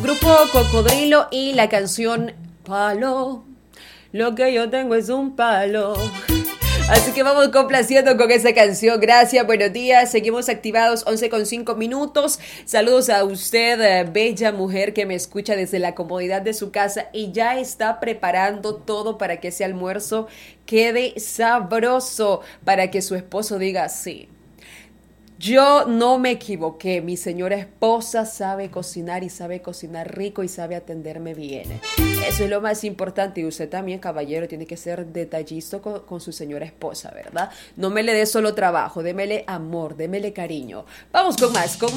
Grupo Cocodrilo y la canción Palo. Lo que yo tengo es un palo. Así que vamos complaciendo con esa canción. Gracias, buenos días. Seguimos activados 11:05. Saludos a usted, bella mujer que me escucha desde la comodidad de su casa y ya está preparando todo para que ese almuerzo quede sabroso, para que su esposo diga sí. Yo no me equivoqué, mi señora esposa sabe cocinar y sabe cocinar rico y sabe atenderme bien. Eso es lo más importante y usted también, caballero, tiene que ser detallista con su señora esposa, ¿verdad? No me le dé solo trabajo, démele amor, démele cariño. Vamos con más